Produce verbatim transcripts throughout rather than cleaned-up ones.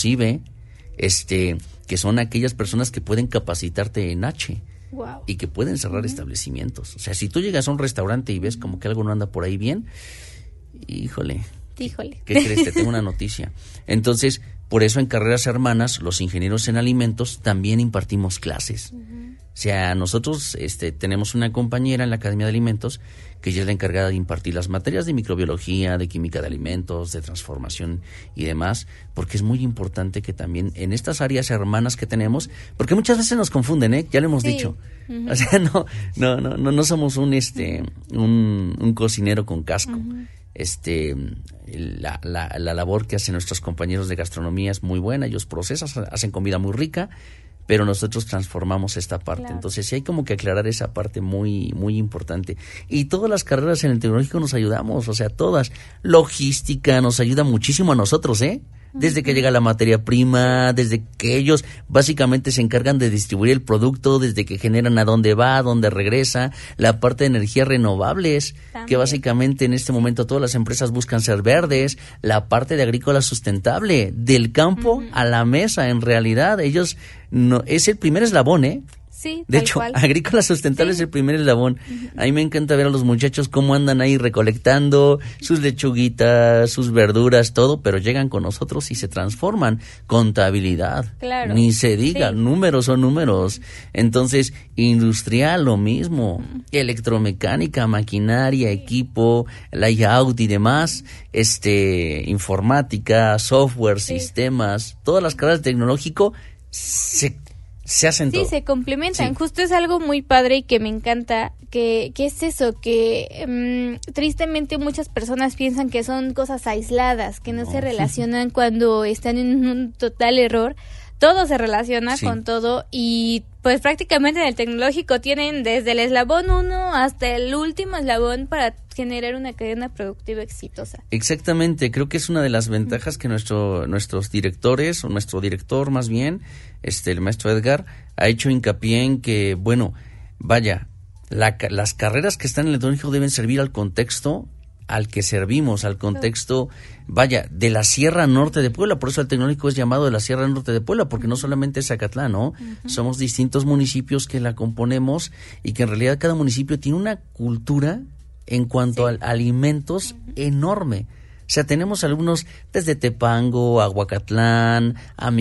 inclusive, este, que son aquellas personas que pueden capacitarte en H. Wow. Y que pueden cerrar uh-huh. establecimientos. O sea, si tú llegas a un restaurante y ves como que algo no anda por ahí bien, híjole, híjole. ¿qué, qué crees? Te tengo una noticia. Entonces, por eso en Carreras Hermanas, los ingenieros en alimentos también impartimos clases. Uh-huh. O sea, nosotros este, tenemos una compañera en la Academia de Alimentos que ella es la encargada de impartir las materias de microbiología, de química de alimentos, de transformación y demás, porque es muy importante que también en estas áreas hermanas que tenemos, porque muchas veces nos confunden, ¿eh? Ya lo hemos sí. dicho. Uh-huh. O sea, no, no, no, no, no somos un este, un, un cocinero con casco. Uh-huh. Este, la, la, la labor que hacen nuestros compañeros de gastronomía es muy buena, ellos procesan, hacen comida muy rica, pero nosotros transformamos esta parte. Claro. Entonces sí hay como que aclarar esa parte muy muy importante. Y todas las carreras en el tecnológico nos ayudamos, o sea, todas. Logística nos ayuda muchísimo a nosotros, ¿eh? Desde que llega la materia prima, desde que ellos básicamente se encargan de distribuir el producto, desde que generan a dónde va, a dónde regresa, la parte de energías renovables, también. Que básicamente en este momento todas las empresas buscan ser verdes, la parte de agrícola sustentable, del campo uh-huh. a la mesa, en realidad, ellos no es el primer eslabón, ¿eh? Sí, de hecho, cual. agrícola sustentable sí. es el primer eslabón. Uh-huh. A mí me encanta ver a los muchachos cómo andan ahí recolectando sus lechuguitas, sus verduras, todo, pero llegan con nosotros y se transforman. Contabilidad, claro. ni se diga, sí. números son números. Entonces, industrial, lo mismo. Uh-huh. Electromecánica, maquinaria, sí. equipo, layout y demás, este, informática, software, sí. sistemas, todas las carreras de tecnológico se Se hacen sí, todo. se complementan. Sí. Justo es algo muy padre y que me encanta, que, que es eso, que um, tristemente muchas personas piensan que son cosas aisladas, que no, no. se relacionan cuando están en un total error. Todo se relaciona sí. con todo y pues prácticamente en el tecnológico tienen desde el eslabón uno hasta el último eslabón para generar una cadena productiva exitosa. Exactamente, creo que es una de las ventajas que nuestro nuestros directores, o nuestro director más bien, este el maestro Edgar, ha hecho hincapié en que, bueno, vaya, la, las carreras que están en el tecnológico deben servir al contexto al que servimos, al contexto, vaya, de la Sierra Norte de Puebla. Por eso el tecnológico es llamado de la Sierra Norte de Puebla, porque no solamente es Zacatlán, ¿no? Uh-huh. Somos distintos municipios que la componemos y que en realidad cada municipio tiene una cultura en cuanto sí. a alimentos uh-huh. enorme. O sea, tenemos alumnos desde Tepango, Aguacatlán,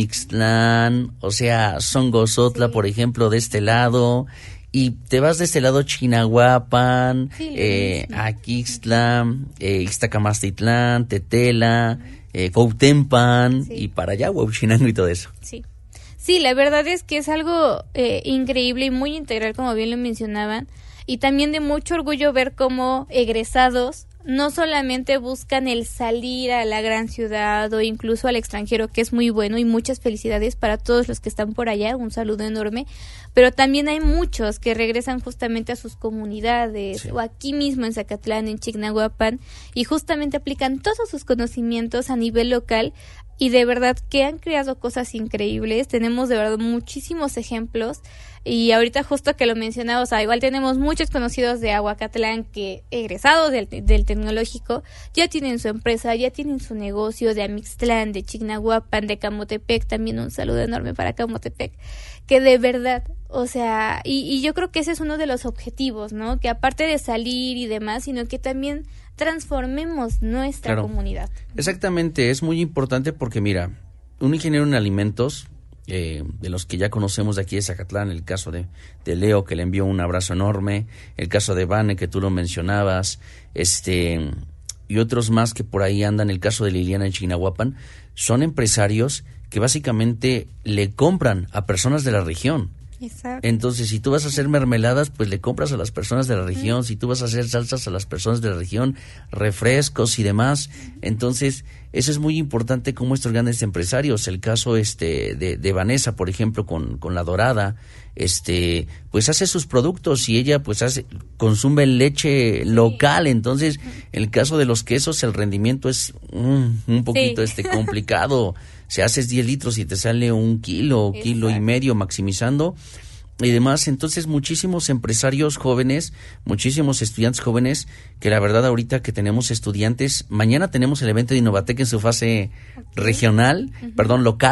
Amixtlán, o sea, Songosotla, sí. por ejemplo, de este lado. Y te vas de este lado Chinahuapan, sí, eh, Aquixtla, eh, Ixtacamastitlán, Tetela, eh, Cuautempan sí. y para allá, Huauchinango y todo eso. Sí, sí, la verdad es que es algo eh, increíble y muy integral, como bien lo mencionaban, y también de mucho orgullo ver cómo egresados no solamente buscan el salir a la gran ciudad o incluso al extranjero, que es muy bueno, y muchas felicidades para todos los que están por allá, un saludo enorme, pero también hay muchos que regresan justamente a sus comunidades sí. o aquí mismo en Zacatlán, en Chignahuapan, y justamente aplican todos sus conocimientos a nivel local y de verdad que han creado cosas increíbles. Tenemos de verdad muchísimos ejemplos y ahorita justo que lo mencionaba, o sea, igual tenemos muchos conocidos de Aguacatlán que egresados del, del tecnológico ya tienen su empresa, ya tienen su negocio, de Amixtlán, de Chignahuapan, de Camotepec, también un saludo enorme para Camotepec, que de verdad, o sea, y, y yo creo que ese es uno de los objetivos, ¿no? Que aparte de salir y demás, sino que también transformemos nuestra claro. comunidad. Exactamente, es muy importante porque mira, un ingeniero en alimentos, eh, de los que ya conocemos de aquí de Zacatlán, el caso de, de Leo, que le envió un abrazo enorme, el caso de Vane, que tú lo mencionabas, este y otros más que por ahí andan, el caso de Liliana en Chignahuapan, son empresarios que básicamente le compran a personas de la región. Exacto. Entonces, si tú vas a hacer mermeladas, pues le compras a las personas de la región. Uh-huh. Si tú vas a hacer salsas, a las personas de la región, refrescos y demás. Uh-huh. Entonces, eso es muy importante como estos grandes empresarios. El caso este de, de Vanessa, por ejemplo, con, con La Dorada, este pues hace sus productos y ella pues hace consume leche local. Entonces, el caso de los quesos, el rendimiento es um, un poquito sí. este complicado. Si haces diez litros y te sale un kilo, Exacto. kilo y medio maximizando y demás. Entonces, muchísimos empresarios jóvenes, muchísimos estudiantes jóvenes, que la verdad ahorita que tenemos estudiantes, mañana tenemos el evento de Innovatec en su fase okay. regional, uh-huh. perdón, local.